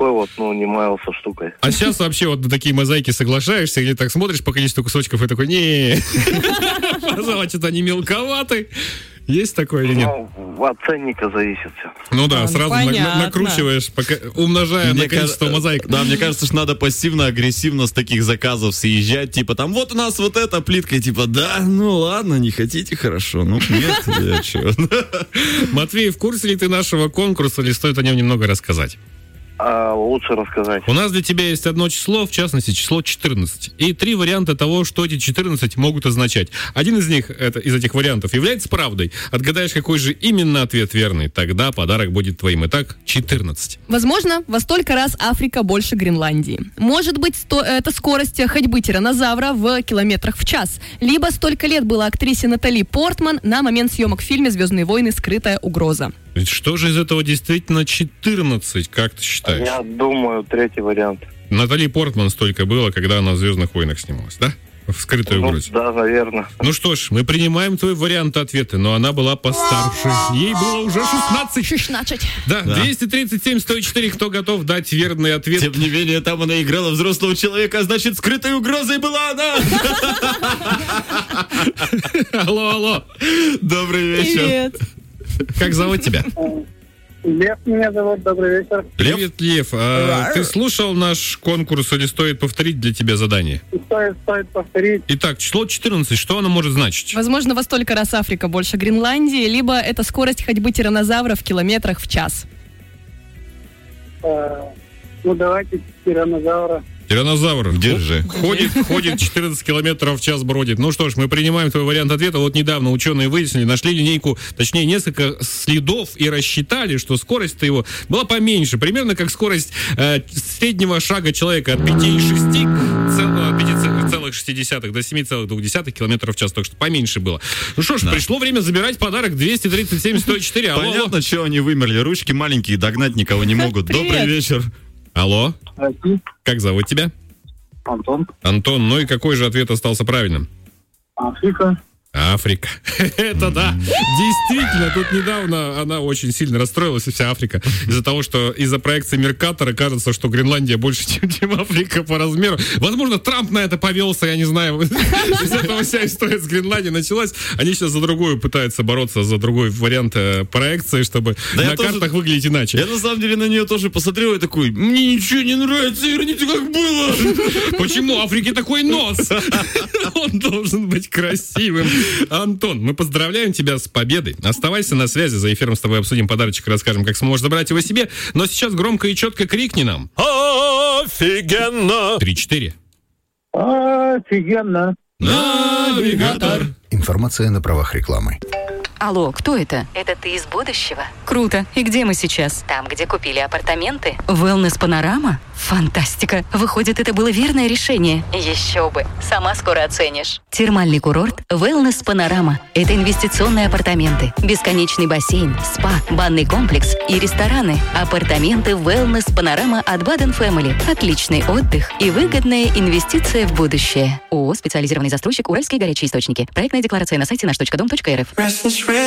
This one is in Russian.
такой вот, не маялся штукой. А сейчас вообще вот на такие мозаики соглашаешься или так смотришь по количеству кусочков и такой, не, пожалуй, что-то они мелковаты. Есть такое или нет? От ценника зависит все. Ну да, сразу накручиваешь, умножая на количество мозаик. Да, мне кажется, что надо пассивно-агрессивно с таких заказов съезжать, типа там, вот у нас вот эта плитка, типа, да, ну ладно, не хотите, хорошо, ну нет, я чё. Матвей, в курсе ли ты нашего конкурса, или стоит о нем немного рассказать? Лучше рассказать. У нас для тебя есть одно число, в частности, число 14. И 3 варианта того, что эти 14 могут означать. Один из них, из этих вариантов, является правдой. Отгадаешь, какой же именно ответ верный, тогда подарок будет твоим. Итак, 14. Возможно, во столько раз Африка больше Гренландии. Может быть, это скорость ходьбы тираннозавра в километрах в час. Либо столько лет было актрисе Натали Портман на момент съемок в фильме «Звездные войны. Скрытая угроза». Что же из этого действительно 14, как ты считаешь? Я думаю, третий вариант. Натали Портман столько было, когда она в «Звездных войнах» снималась, да? В «Скрытой угрозе». Да, наверное. Ну что ж, мы принимаем твой вариант ответа, но она была постарше. Ей было уже 16. 16. Да, 237-104, кто готов дать верный ответ? Тем не менее, там она играла взрослого человека, а значит, скрытой угрозой была она. Алло. Добрый вечер. Привет. Как зовут тебя? Лев меня зовут, добрый вечер. Привет, Лев. Ты слушал наш конкурс или стоит повторить для тебя задание? Стоит повторить. Итак, число 14, что оно может значить? Возможно, во столько раз Африка больше Гренландии, либо это скорость ходьбы тираннозавра в километрах в час. Давайте тираннозавра. Тираннозавр. Держи. Ходит 14 километров в час бродит. Ну что ж, мы принимаем твой вариант ответа. Вот недавно ученые выяснили, нашли линейку, точнее, несколько следов и рассчитали, что скорость-то его была поменьше. Примерно как скорость среднего шага человека от 5,6 до 7,2 километров в час. Так что поменьше было. Ну что ж, пришло время забирать подарок 237-104. Понятно, что они вымерли. Ручки маленькие, догнать никого не могут. Добрый вечер. Алло. Как зовут тебя? Антон. Антон, ну и какой же ответ остался правильным? Африка. Это да. Действительно, тут недавно она очень сильно расстроилась, вся Африка, из-за того, что из-за проекции Меркатора кажется, что Гренландия больше, чем Африка по размеру. Возможно, Трамп на это повелся, я не знаю. Из этого вся история с Гренландией началась. Они сейчас за другую пытаются бороться, за другой вариант проекции, чтобы на картах выглядеть иначе. Я на самом деле на нее тоже посмотрел и такой, мне ничего не нравится, верните как было. Почему Африке такой нос? Он должен быть красивым. Антон, мы поздравляем тебя с победой. Оставайся на связи, за эфиром с тобой обсудим подарочек, расскажем, как сможешь забрать его себе. Но сейчас громко и четко крикни нам. Офигенно! 3-4. Офигенно. Навигатор. Информация на правах рекламы. Алло, кто это? Это ты из будущего? Круто. И где мы сейчас? Там, где купили апартаменты? Wellness Панорама? Фантастика. Выходит, это было верное решение. Еще бы. Сама скоро оценишь. Термальный курорт Wellness Панорама. Это инвестиционные апартаменты, бесконечный бассейн, спа, банный комплекс и рестораны. Апартаменты Wellness Панорама от Baden Family. Отличный отдых и выгодная инвестиция в будущее. ООО «Специализированный застройщик Уральские горячие источники». Проектная декларация на сайте наш.дом.рф.